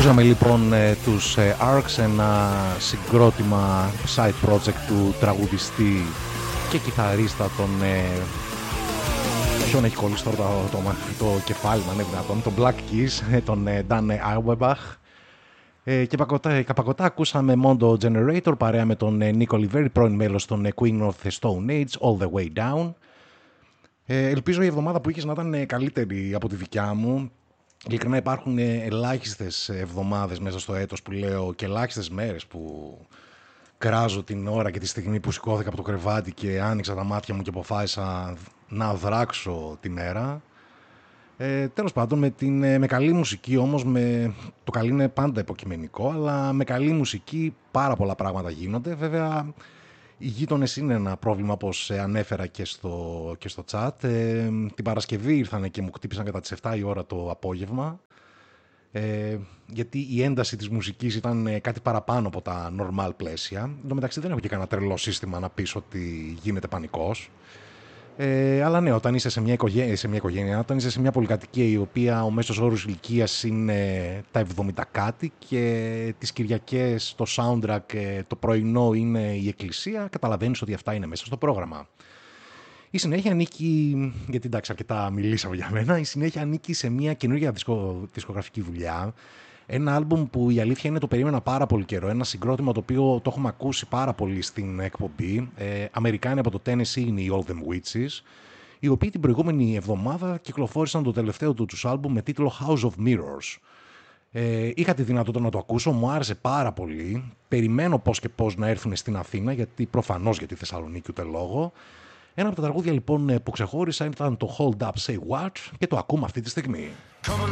Ακούσαμε λοιπόν τους Arcs, ένα συγκρότημα side project του τραγουδιστή και κιθαρίστα τον... ποιον έχει κολλήσει τώρα το κεφάλι μου, είναι δυνατόν, τον Black Keys, τον Dan Auerbach. Και πακοτά ακούσαμε Mondo Generator παρέα με τον Nick Oliveri, πρώην μέλος των Queen of the Stone Age, All the Way Down. Ελπίζω η εβδομάδα που είχες να ήταν καλύτερη από τη δικιά μου. Ειλικρινά υπάρχουν ελάχιστες εβδομάδες μέσα στο έτος που λέω και ελάχιστες μέρες που κράζω την ώρα και τη στιγμή που σηκώθηκα από το κρεβάτι και άνοιξα τα μάτια μου και αποφάσισα να δράξω τη μέρα. Τέλος πάντων, με καλή μουσική όμως, το καλή είναι πάντα υποκειμενικό, αλλά με καλή μουσική πάρα πολλά πράγματα γίνονται. Βέβαια, οι γείτονες είναι ένα πρόβλημα, όπως ανέφερα και στο chat. Την Παρασκευή ήρθανε και μου χτύπησαν κατά τις 7 η ώρα το απόγευμα, γιατί η ένταση της μουσικής ήταν κάτι παραπάνω από τα normal πλαίσια. Εν τω μεταξύ δεν έχω και κανένα τρελό σύστημα να πεις ότι γίνεται πανικός. Αλλά ναι, όταν είσαι σε μια οικογένεια, όταν είσαι σε μια πολυκατοικία η οποία ο μέσος όρος ηλικίας είναι τα 70 κάτι και τις Κυριακές το soundtrack το πρωινό είναι η εκκλησία, καταλαβαίνεις ότι αυτά είναι μέσα στο πρόγραμμα. Η συνέχεια ανήκει, γιατί εντάξει αρκετά μιλήσαμε για μένα, η συνέχεια ανήκει σε μια καινούργια δισκογραφική δουλειά. Ένα άλμπουμ που η αλήθεια είναι το περίμενα πάρα πολύ καιρό. Ένα συγκρότημα το οποίο το έχουμε ακούσει πάρα πολύ στην εκπομπή. Αμερικάνοι από το Tennessee είναι οι All Them Witches, οι οποίοι την προηγούμενη εβδομάδα κυκλοφόρησαν το τελευταίο τους άλμπουμ με τίτλο House of Mirrors. Είχα τη δυνατότητα να το ακούσω, μου άρεσε πάρα πολύ. Περιμένω πώς και πώς να έρθουν στην Αθήνα, γιατί προφανώς για τη Θεσσαλονίκη ούτε λόγο. Ένα από τα τραγούδια λοιπόν που ξεχώρισα ήταν το Hold Up Say What και το ακούμε αυτή τη στιγμή.